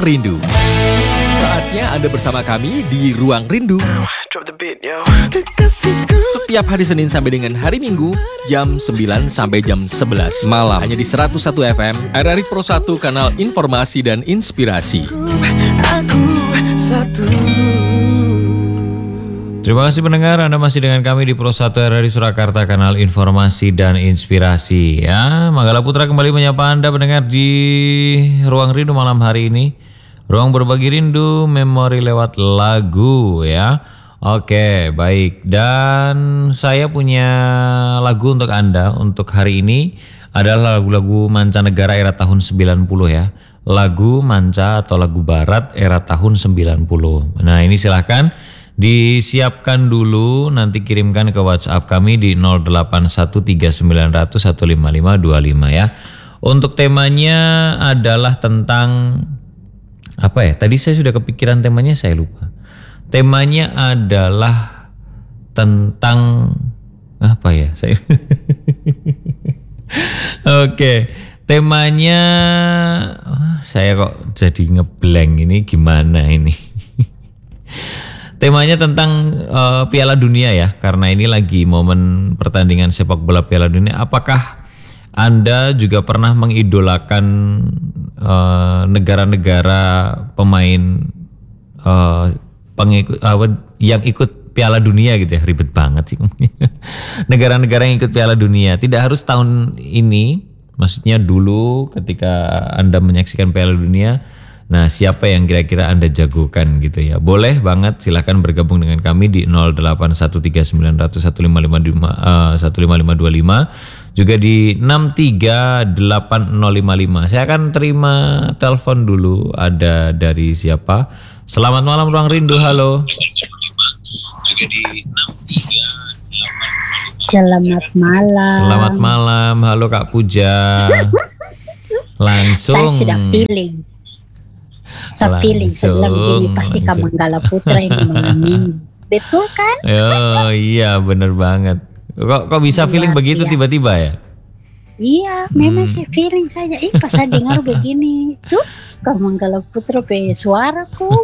Ruang Rindu. Saatnya Anda bersama kami di Ruang Rindu. Setiap hari Senin sampai dengan hari Minggu, jam 9 sampai jam 11 malam. Hanya di 101 FM, RRI Pro 1, kanal informasi dan inspirasi. Terima kasih pendengar, Anda masih dengan kami di Pro 1 RRI Surakarta, kanal informasi dan inspirasi. Ya, Manggala Putra kembali menyapa Anda pendengar di Ruang Rindu malam hari ini. Ruang berbagi rindu, memori lewat lagu ya. Oke, baik. Dan saya punya lagu untuk Anda untuk hari ini adalah lagu-lagu mancanegara era tahun 90 ya. Lagu manca atau lagu barat era tahun 90. Nah, ini silahkan disiapkan dulu, nanti kirimkan ke WhatsApp kami di 081390015525 ya. Untuk temanya adalah tentang apa ya? Tadi saya sudah kepikiran temanya, saya lupa. Temanya adalah tentang apa ya? Oke, temanya saya kok jadi ngeblank ini, gimana ini? Temanya tentang Piala Dunia ya, karena ini lagi momen pertandingan sepak bola Piala Dunia. Apakah Anda juga pernah mengidolakan negara-negara pemain pengikut yang ikut Piala Dunia gitu ya? Ribet banget sih. Negara-negara yang ikut Piala Dunia. Tidak harus tahun ini, maksudnya dulu ketika Anda menyaksikan Piala Dunia. Nah, siapa yang kira-kira Anda jagokan gitu ya? Boleh banget, silakan bergabung dengan kami di 081390015525, juga di 6380555. Saya akan terima telepon dulu. Ada dari siapa? Selamat malam Ruang Rindu, halo. Selamat malam. Selamat malam, halo Kak Puja. Langsung. Saya sudah feeling. Saya feeling sebelum gini pasti Kak Manggala Putra ini malam. Betul kan? Oh iya, bener banget. Kok bisa feeling begitu tiba-tiba ya? Iya, memang saya feeling saja. Pas saya dengar begini, tuh Kak Manggala Putra pe suaraku.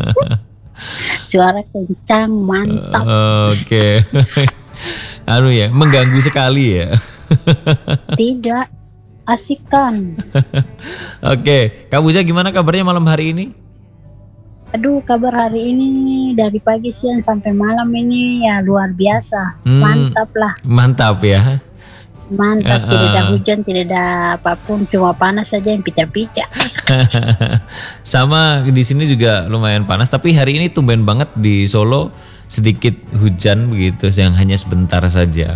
Suara kencang, mantap. Oke. Anu ya, mengganggu sekali ya. Tidak, asik kan. Oke, Kak Puja gimana kabarnya malam hari ini? Aduh, kabar hari ini dari pagi siang sampai malam ini ya luar biasa. Mantap lah. Mantap ya. Mantap, tidak ada hujan, tidak ada apapun, cuma panas saja yang pica-pica. Sama di sini juga lumayan panas, tapi hari ini tumben banget di Solo sedikit hujan begitu, yang hanya sebentar saja.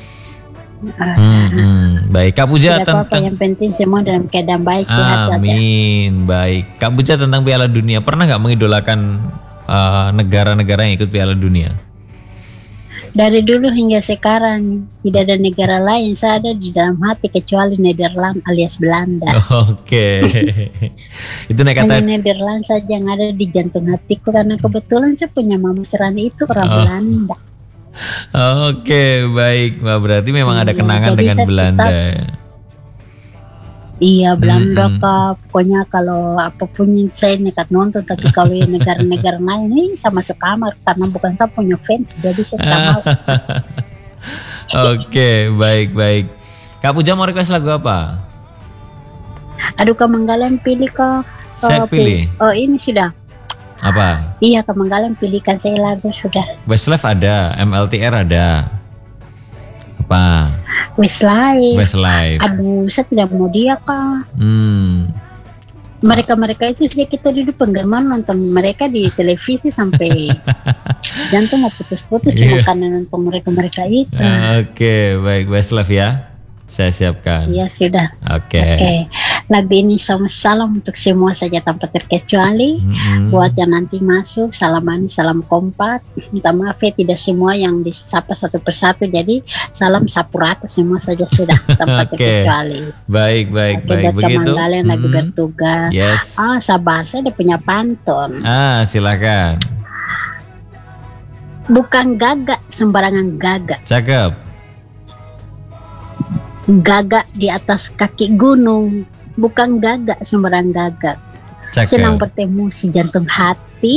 Baik, Kak Puja tidak apa-apa, yang penting semua dalam keadaan baik, sehat saja. Amin, baik. Kak Puja tentang Piala Dunia, pernah nggak mengidolakan negara-negara yang ikut Piala Dunia? Dari dulu hingga sekarang tidak ada negara lain saya ada di dalam hati kecuali Nederland alias Belanda. Oke. Itu kata hanya Nederland saja yang ada di jantung hatiku karena kebetulan saya punya mama serani itu orang Belanda. Oke, baik. Wah, berarti memang ada kenangan dengan Belanda. Iya, Belanda Kak. Pokoknya kalau apapun saya nekat nonton, tapi kalau negara-negara lain ini sama sekamar karena bukan saya punya fans, jadi saya tak mau. Oke, baik. Kak Puja mau request lagu apa? Aduh, Kak Manggala yang pilih Kak. Saya pilih. Oh, ini sudah. Apa? Iya, Kak Manggala yang pilihkan saya lagu sudah. Westlife ada, MLTR ada. Apa? Westlife. Aduh, saya tidak mau dia Kak. Mereka itu sejak kita duduk penggemar nonton mereka di televisi sampai jantung mau putus-putus cuma karena nonton mereka itu. Oke, baik, Westlife ya. Saya siapkan. Iya sudah. Oke. Lagu ini sama salam untuk semua saja tanpa terkecuali. Buat yang nanti masuk, salam manis, salam kompak. Minta maaf ya tidak semua yang disapa satu persatu. Jadi salam sapu rata semua saja sudah tanpa terkecuali. Baik. Begitu. Kalian lagi bertugas. Yes. Sabar, saya udah punya pantun. Silakan. Bukan gagak sembarangan gagak. Cakep. Gagak di atas kaki gunung, bukan gagak sembarang gagak. Cakep. Senang bertemu si jantung hati.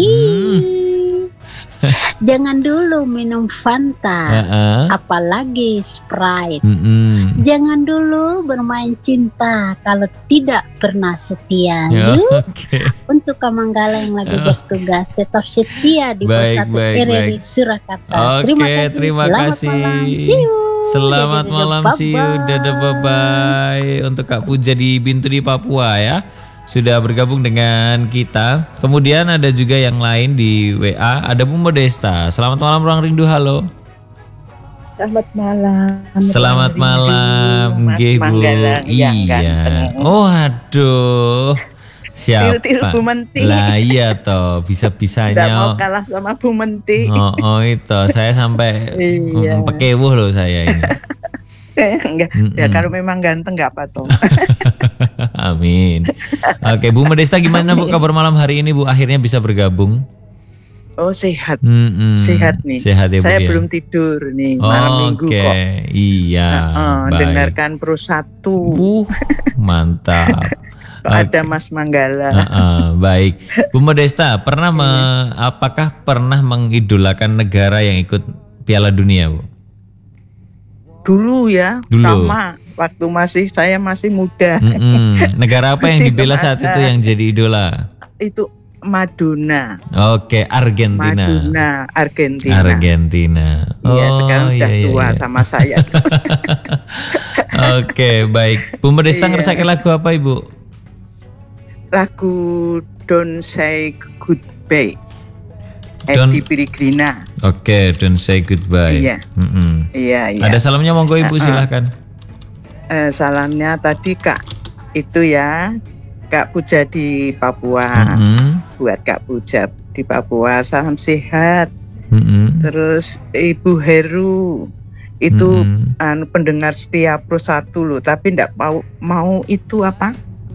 Jangan dulu minum Fanta, apalagi Sprite. Jangan dulu bermain cinta kalau tidak pernah setia. Untuk Kamanggala yang lagi bertugas, tetap setia di Bersatu RRI Surakarta. Terima kasih. Selamat malam, see you. Dadah, bye-bye. Untuk Kak Puja di Bintu di Papua ya, sudah bergabung dengan kita. Kemudian ada juga yang lain di WA. Ada Bu Modesta. Selamat malam Ruang Rindu, halo. Selamat malam. Selamat malam, nggih Bu. Iya. Oh aduh. Siapa? Tiru Bu Menti. Lah iya toh, bisa-bisanya. Tidak mau kalah sama Bu Menti. Oh itu, saya sampai pekewuh loh saya ini. Enggak, ya kalau memang ganteng nggak apa toh. Amin. Oke, Bu Modesta gimana Bu kabar malam hari ini Bu? Akhirnya bisa bergabung. Oh sehat, sehat nih. Sehat ya, Bu, saya ya? belum tidur nih malam minggu kok. Iya. Dengarkan Pro1. Mantap. Ada Mas Manggala. Baik, Bu Modesta apakah pernah mengidolakan negara yang ikut Piala Dunia Bu? Dulu ya, sama waktu saya masih muda. Negara apa yang dibela saat itu yang jadi idola? Itu Madonna. Oke, Argentina. Argentina. Iya, sekarang udah tua sama saya. Oke, baik. Bu Modesta ngersake lagu apa Ibu? Lagu Don't Say Goodbye, Eddie Peregrina. Oke, Don't Say Goodbye. Iya. Iya. Ada salamnya monggo Ibu silahkan. Salamnya tadi Kak itu ya, Kak Puja di Papua. Buat Kak Puja di Papua, salam sehat. Terus Ibu Heru itu pendengar setia Pro1 loh, tapi enggak mau itu apa?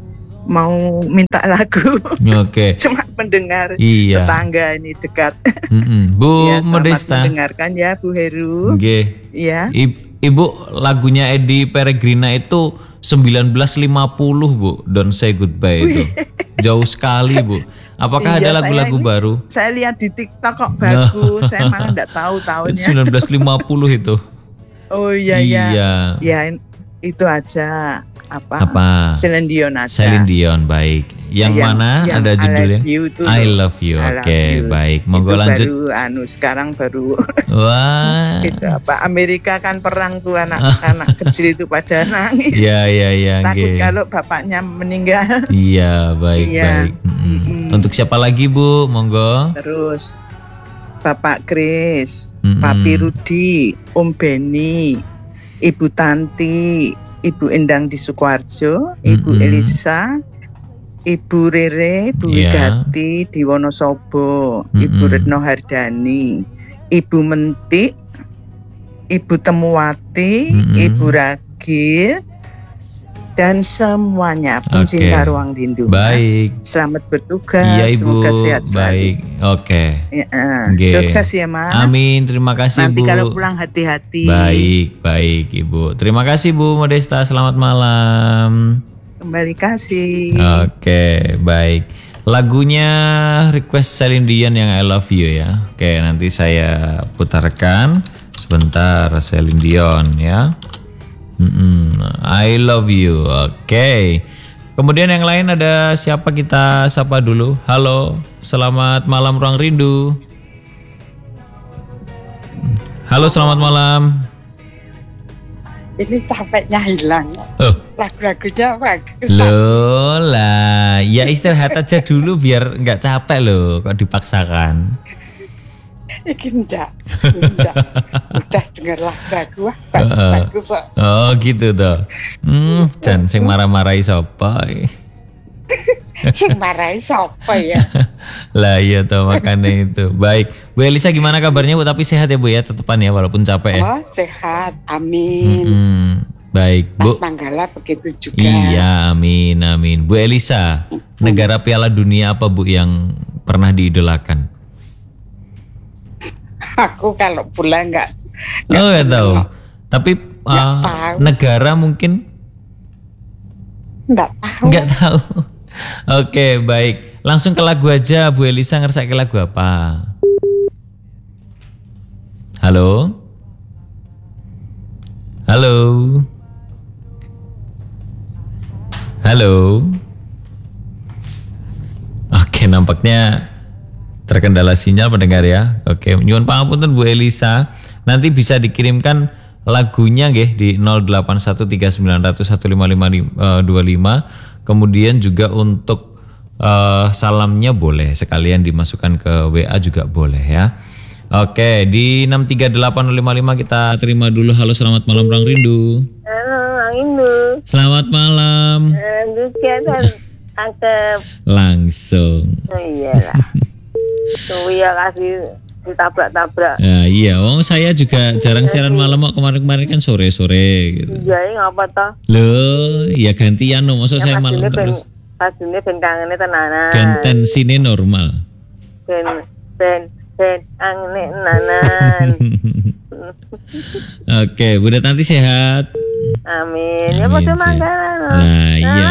Mau minta lagu. Oke. Cuma pendengar tetangga ini dekat. Bu Modesta. Mendengarkan ya Bu Heru. Nggih. Iya. Ibu lagunya Eddie Peregrina itu 1950 Bu, Don't Say Goodbye itu. Jauh sekali Bu. Apakah ada lagu-lagu baru? Saya lihat di TikTok kok bagus. Saya malah enggak tahu tahunnya. 1950 itu. Oh iya. Ya itu aja. Apa? Celine Dion aja. Celine Dion, baik. Yang mana ada judulnya? I Love You. Oke, baik. Monggo lanjut. Sekarang baru. Wah. Itu apa? Amerika kan perang tuh anak-anak kecil itu pada nangis. Iya. Takut kalau bapaknya meninggal. Iya, baik. Untuk siapa lagi Bu? Monggo. Terus Bapak Kris, Papi Rudi, Om Beni, Ibu Tanti, Ibu Endang di Sukoharjo, Ibu Elisa, Ibu Rere, Ibu Wigati di Wonosobo, Ibu Retno Hardani, Ibu Mentik, Ibu Temuwati, Ibu Ragil, dan semuanya pencinta Ruang Rindu. Baik. Mas. Selamat bertugas. Iya Ibu. Semoga sehat selalu. Baik. Oke. Sukses ya Mas. Amin. Terima kasih Nanti Bu. kalau pulang hati-hati. Baik Ibu. Terima kasih Bu Modesta. Selamat malam. Kembali kasih. Oke, baik. Lagunya request Celine Dion yang I Love You ya. Oke, nanti saya putarkan sebentar Celine Dion ya. I Love You. Oke. Kemudian yang lain ada siapa, kita sapa dulu. Halo, selamat malam Ruang Rindu. Halo, selamat malam. Ini capeknya hilang. Lagu-lagunya bagus. Loh lah, ya istirahat aja dulu biar nggak capek loh, kok dipaksakan. Ini enggak. Udah denger lagu bagus kok. Oh gitu toh. Jan sing marah-marahi sapa? Sing marahi sapa ya? Lah iya toh, makanya itu. Baik, Bu Elisa gimana kabarnya Bu? Tapi sehat ya Bu ya, tetepan ya walaupun capek ya. Oh sehat, amin. Baik Bu. Mas Manggala begitu juga. Iya, amin. Bu Elisa, negara Piala Dunia apa Bu yang pernah diidolakan? Aku kalau pulang nggak tahu. Tapi negara mungkin nggak tahu. Nggak tahu. Oke, baik. langsung ke lagu aja. Bu Elisa ngerasa ke lagu apa? Halo? Halo? Halo? Oke, nampaknya terkendala sinyal pendengar ya. Oke, nyuwun pangapunten Bu Elisa. Nanti bisa dikirimkan lagunya nggih di 0813915525. Kemudian juga untuk salamnya boleh sekalian dimasukkan ke WA juga boleh ya. Oke, di 63855 kita terima dulu. Halo, selamat malam Bang Rindu. Halo, Bang Rindu. Selamat malam. Angkep. Langsung. Oh iyalah. Tuh ya kasih ditabrak-tabrak. Ya, iya, saya juga jarang siaran malam kok, kemarin-kemarin kan sore-sore gitu. Iya, ngapa toh? Loh, ya gantian loh, masa saya malam terus. Pasune ben kangene tenanan. Ben tensine normal. Ben angene tenanan. Oke, Bunda Tanti sehat. Amin. Ya Amin, padha sehat. manggalan. Lah iya.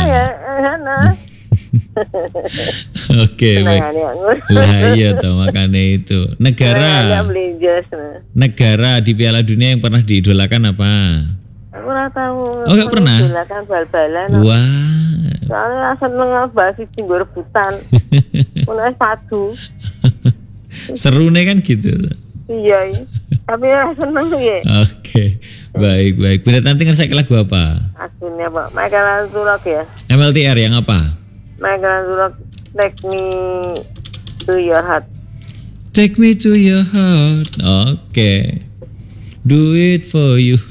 Oke, baik. Lah iya toh, makanya itu. Negara di Piala Dunia yang pernah diidolakan apa? Aku ora tahu. Oh, enggak pernah. Idolakan bal-balan. Wah. Soalnya seneng bahas iki nggo rebutan. Ono padu. Seru nih kan gitu. Iya. Tapi ya seneng ya. Oke, baik. Bunda Tanti ngerasa lagu apa? Akhirnya Pak, Michael Anzurok ya. MLTR yang apa? Michael Anzurok, Take Me to Your Heart. Take me to your heart. Oke. Do it for you.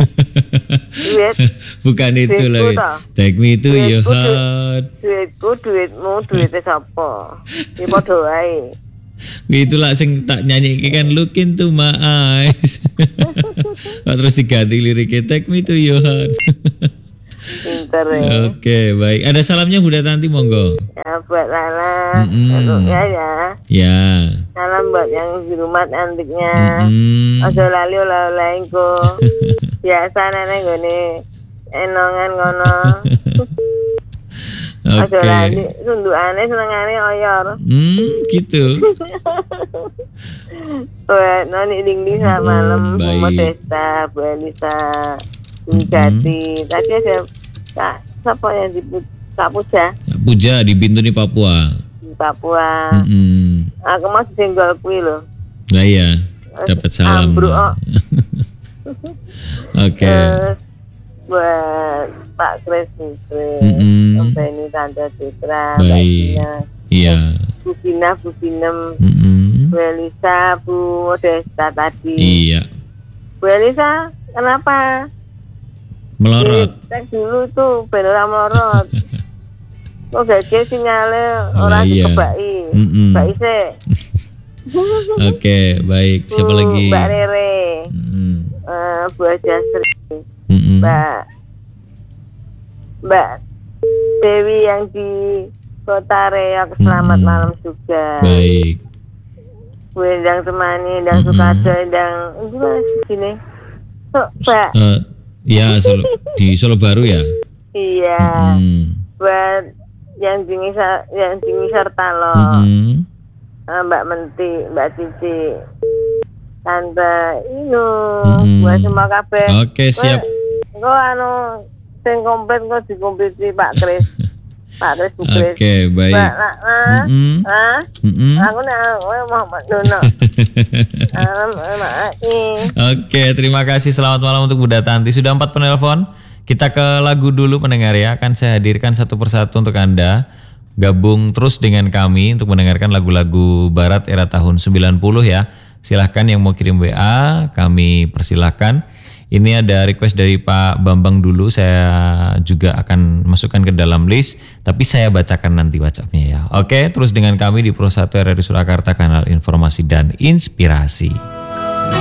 Bukan itu lagi. Take me to your heart. Duitmu, duitnya siapa? Ya padha wae. Itulah sing tak nyanyi kan look into my eyes. Kok terus diganti liriknya take me to your heart. Pinter ya. Oke, baik. Ada salamnya Bunda Tanti monggo. Ya buat Lala, ya. Ya. Salam buat yang di rumah antiknya. Aja lali oleh-oleh engko. Biasa nenek gone enongan ngono. Aja lali sundukane senengane oyor. Gitu. Buat noni ding-ding sama malam Bu Desta, Bu Elisa, Jati. Tadi ada Kak siapa yang di Kak Puja? Kak Puja di Bintuni Papua. Di Papua. Aku masih singgol kuwi lho. Lah iya, dapat salam. Oke. Buat Pak Kris sampai ini Tante Citra, baik. Iya. Bu Binem, Bu Elisa, Bu Desta tadi. Iya. Bu Elisa, kenapa? Melorot. Cek dulu tuh, beneran melorot. Kok gak sinyalnya orang dikebaki. Mbak Ise. Oke, baik. Siapa lagi? Mbak Rere. Bu Jasri. Mbak Dewi yang di Kota Reok, selamat malam juga. Baik. Bu Endang Temani, Endang Sukado, Endang gimana sini? Mbak. Ya, di Solo Baru ya? Iya. Buat yang tinggi serta lo. Mbak Menti, Mbak Cici, Tante Inu, buat semua kabeh. Oke, siap. Kok sing komplit kok dikompliti Pak Kris. Pak Kris Bu Kris. Oke, baik. Mbak aku Muhammad Dono. Oke, terima kasih. Selamat malam untuk Bunda Tanti. Sudah 4 penelpon. Kita ke lagu dulu pendengar ya. Akan saya hadirkan satu persatu untuk Anda. Gabung terus dengan kami untuk mendengarkan lagu-lagu barat era tahun 90 ya. Silahkan yang mau kirim WA, kami persilahkan. Ini ada request dari Pak Bambang dulu, saya juga akan masukkan ke dalam list, tapi saya bacakan nanti WhatsApp-nya ya. Oke, terus dengan kami di Pro 1 RRI Surakarta, kanal informasi dan inspirasi.